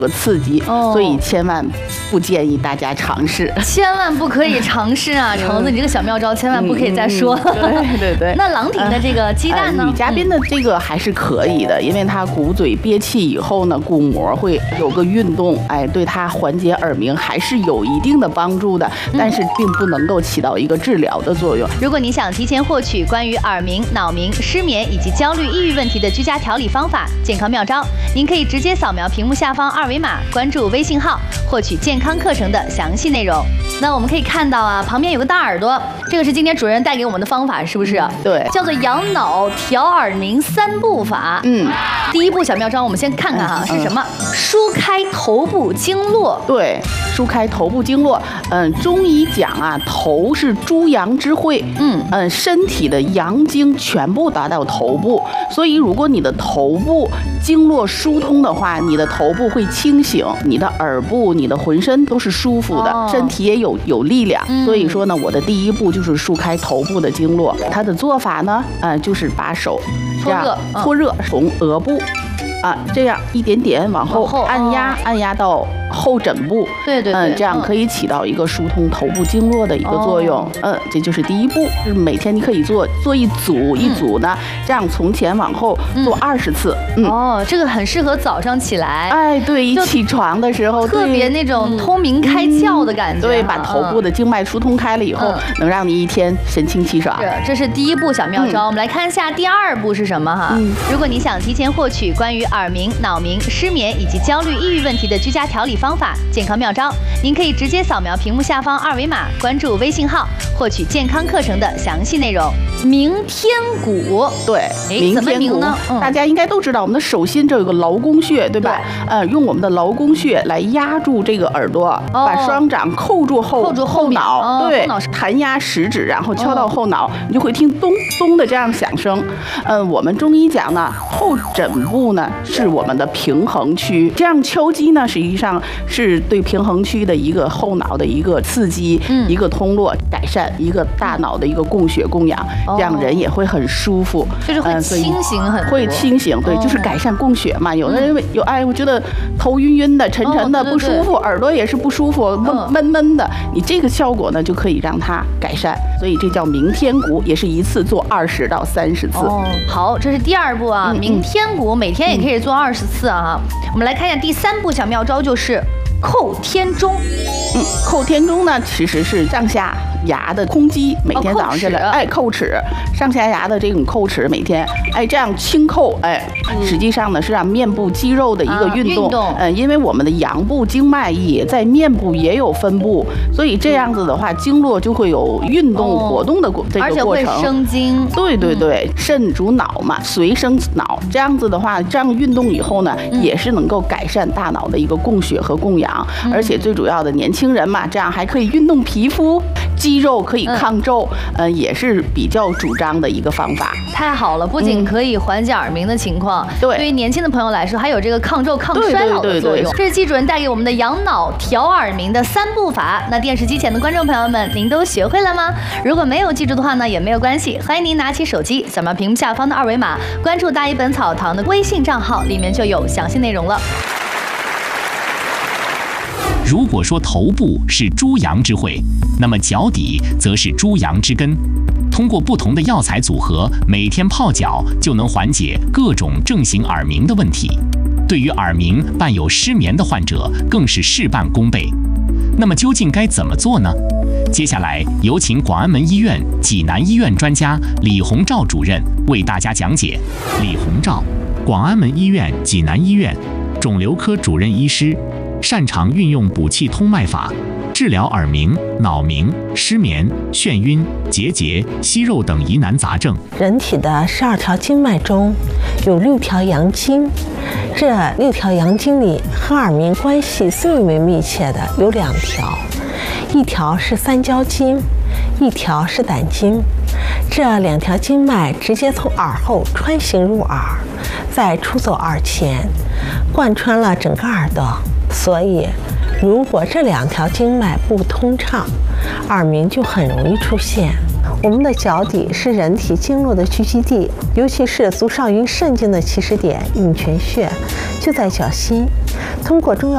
刺激，所以千万不建议大家尝试， 千万不可以尝试啊！橙子，你这个小妙招千万不可以再说。 对。 那郎挺的这个鸡蛋呢？ 女嘉宾的这个还是可以的，因为它鼓嘴憋气以后呢，鼓膜会有个运动，对它缓解耳鸣还是有一定的帮助的，但是并不能够起到一个治疗的作用。 如果你想提前获取关于耳鸣、脑鸣、失眠以及焦虑、抑郁问题的居家调理方法、健康妙招，您可以直接扫描屏幕下方2维码，关注微信号，获取健康课程的详细内容。那我们可以看到啊，旁边有个大耳朵，这个是今天主任带给我们的方法，是不是？ 对， 叫做养脑调耳鸣3步法。第一步小妙招，我们先看看哈，是什么？疏开头部经络。 对，疏开头部经络。中医讲啊，头是诸阳之会。身体的阳经全部达到头部，所以如果你的头部经络疏通的话，你的头部会清醒，你的耳部、你的浑身都是舒服的，身体也有力量。所以说呢，我的第一步就是疏开头部的经络。它的做法呢，就是把手这样搓热，从额部这样一点点往后按压到后枕部， 对， 这样可以起到一个疏通头部经络的一个作用。这就是第一步，就是每天你可以做一组呢，这样从前往后做20次。 这个很适合早上起来， 对，一起床的时候特别那种通明开窍的感觉。 对，把头部的经脉疏通开了以后，能让你一天神清气爽。 这是第一步小妙招。我们来看一下第2步是什么哈。如果你想提前获取关于耳鸣、脑鸣、失眠以及焦虑、抑郁问题的居家调理方法、健康妙招，您可以直接扫描屏幕下方2维码，关注微信号，获取健康课程的详细内容。鸣天鼓， 对，鸣天鼓呢，大家应该都知道，我们的手心这有个劳宫穴，对吧？用我们的劳宫穴来压住这个耳朵，把双掌扣住后脑，对，弹压食指，然后敲到后脑，你就会听咚咚的这样响声。我们中医讲呢，后枕部呢是我们的平衡区，这样敲击呢，实际上是对平衡区的一个后脑的一个刺激，一个通络改善，一个大脑的一个供血供氧，这样人也会很舒服， 就是会清醒很多， 会清醒，对，就是改善供血嘛。有的人我觉得头晕晕的、沉沉的不舒服，耳朵也是不舒服，闷闷的，你这个效果呢就可以让它改善，所以这叫鸣天鼓，也是一次做20到30次。 好，这是第2步啊，鸣天鼓每天也可以做20次啊。我们来看一下第3步小妙招，就是扣天钟。 扣天钟呢，其实是上下牙的空击，每天早上起来，扣齿，上下牙的这种扣齿，每天，这样轻扣，实际上呢是让面部肌肉的一个运动，因为我们的阳部经脉也在面部也有分布，所以这样子的话，经络就会有运动活动的这个过程， 而且会生津。 对，肾主脑嘛，随生脑，这样子的话，这样运动以后呢，也是能够改善大脑的一个供血和供氧，而且最主要的年轻人嘛，这样还可以运动皮肤。肌肉可以抗皱，也是比较主张的一个方法。 太好了，不仅可以缓解耳鸣的情况，对于年轻的朋友来说，还有这个抗皱、抗衰老的作用。这是季主任带给我们的养脑调耳鸣的3步法。那电视机前的观众朋友们，您都学会了吗？如果没有记住的话呢，也没有关系，欢迎您拿起手机，扫描屏幕下方的2维码，关注大医本草堂的微信账号，里面就有详细内容了。 如果说头部是诸阳之会，那么脚底则是诸阳之根。通过不同的药材组合，每天泡脚就能缓解各种症型耳鸣的问题。对于耳鸣伴有失眠的患者，更是事半功倍。那么究竟该怎么做呢？接下来有请广安门医院济南医院专家李洪照主任为大家讲解。李洪照，广安门医院济南医院肿瘤科主任医师，擅长运用补气通脉法治疗耳鸣、脑鸣、失眠、眩晕、结节、息肉等疑难杂症。 人体的12条经脉中有6条阳经，这6条阳经里和耳鸣关系最为密切的有2条，一条是三焦经，一条是胆经。这2条经脉直接从耳后穿行入耳，再出走耳前，贯穿了整个耳朵。所以如果这2条经脉不通畅，耳鸣就很容易出现。我们的脚底是人体经络的聚集地，尤其是足少阴肾经的起始点涌泉穴就在脚心。通过中药